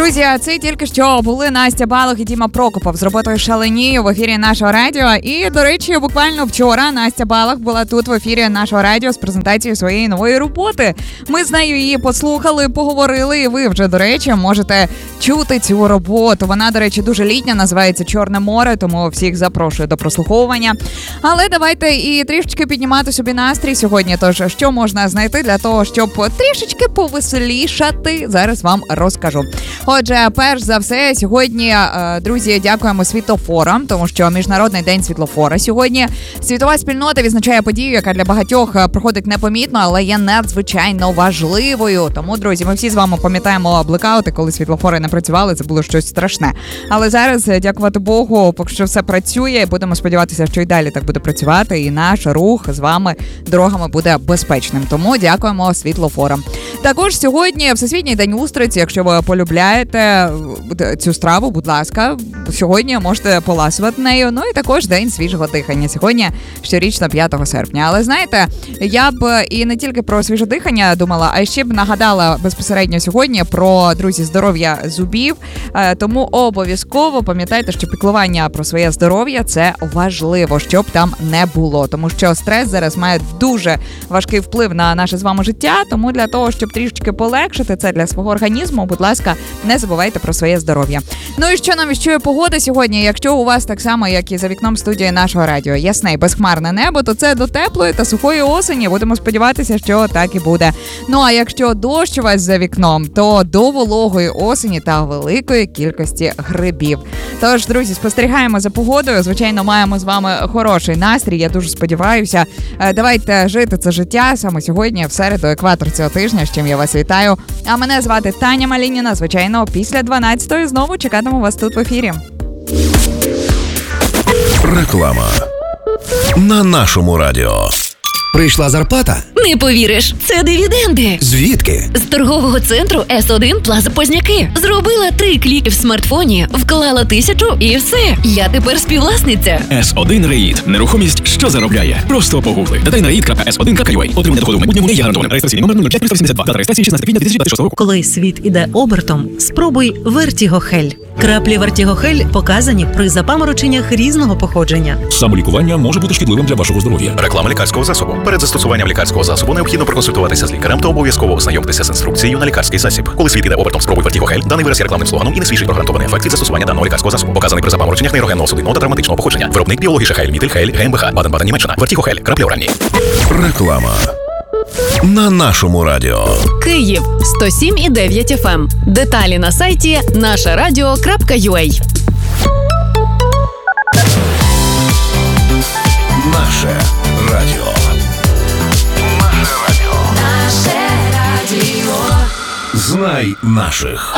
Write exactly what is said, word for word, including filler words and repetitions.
Друзі, це тільки що були Настя Балох і Діма Прокопов з роботою «Шаленію» в ефірі нашого радіо. І, до речі, буквально вчора Настя Балох була тут в ефірі нашого радіо з презентацією своєї нової роботи. Ми з нею її послухали, поговорили, і ви вже, до речі, можете чути цю роботу. Вона, до речі, дуже літня, називається «Чорне море», тому всіх запрошую до прослуховування. Але давайте і трішечки піднімати собі настрій сьогодні. Тож, що можна знайти для того, щоб трішечки повеселішати, зараз вам розкажу. Отже, перш за все, сьогодні, друзі, дякуємо світлофорам, тому що Міжнародний день світлофора сьогодні. Світова спільнота відзначає подію, яка для багатьох проходить непомітно, але є надзвичайно важливою. Тому, друзі, ми всі з вами пам'ятаємо блекаути, коли світлофори не працювали, це було щось страшне. Але зараз, дякувати Богу, поки що все працює, будемо сподіватися, що і далі так буде працювати, і наш рух з вами дорогами буде безпечним. Тому дякуємо світлофорам. Також сьогодні Всесвітній день устриці, якщо ви полюбляєте цю страву, будь ласка, сьогодні можете поласувати нею. Ну і також день свіжого дихання. Сьогодні щорічно п'ятого серпня. Але знаєте, я б і не тільки про свіже дихання думала, а ще б нагадала безпосередньо сьогодні про, друзі, здоров'я зубів. Тому обов'язково пам'ятайте, що піклування про своє здоров'я – це важливо, щоб там не було. Тому що стрес зараз має дуже важкий вплив на наше з вами життя. Тому для того, щоб трішечки полегшити це для свого організму, будь ласка, не забувайте про своє здоров'я. Ну і що нам віщує погода сьогодні? Якщо у вас так само, як і за вікном студії нашого радіо, ясне і безхмарне небо, то це до теплої та сухої осені. Будемо сподіватися, що так і буде. Ну а якщо дощ у вас за вікном, то до вологої осені та великої кількості грибів. Тож, друзі, спостерігаємо за погодою. Звичайно, маємо з вами хороший настрій. Я дуже сподіваюся. Давайте жити це життя саме сьогодні, в середу, екватор цього тижня, з чим я вас вітаю. А мене звати Таня Малініна. Звичайно, після дванадцятої знову чекатиму вас тут в ефірі. Реклама на нашому радіо. Прийшла зарплата? Не повіриш, це дивіденди. Звідки? З торгового центру ес один Плаза Позняки. Зробила три кліки в смартфоні, вклала тисячу і все. Я тепер співвласниця. ес один Реїд. Нерухомість, що заробляє. Просто погугли. Додай на реїд крапка ес один крапка ю а. Отримання доходу в майбутньому не є гарантованим. Реєстраційний номер нуль п'ять три вісімдесят два. Дата реєстрації шістнадцяте квітня дві тисячі двадцять шостого року. Коли світ іде обертом, спробуй Вертігохель. Краплі Вертігохель показані при запамороченнях різного походження. Самолікування може бути шкідливим для вашого здоров'я. Реклама лікарського засобу. Перед застосуванням лікарського засобу необхідно проконсультуватися з лікарем та обов'язково ознайомитися з інструкцією на лікарський засіб. Коли світ іде обертом, спробуй Вертігохель. Даний вираз є рекламним слоганом і не свідчить про гарантований ефект від застосування даного лікарського засобу. Показаний при запамороченнях нейрогенного, судинного та травматичного походження. Виробник біологіша Хель, Мітель Хель, ГМБХ, Баден-Баден, Німеччина. Вертігохель. Краплі оральні. Реклама на нашому радіо. Київ сто сім і дев'ять еф ем. Деталі на сайті наша радіо крапка ю а. Наше радіо. Наше радіо. Наше радіо. Знай наших.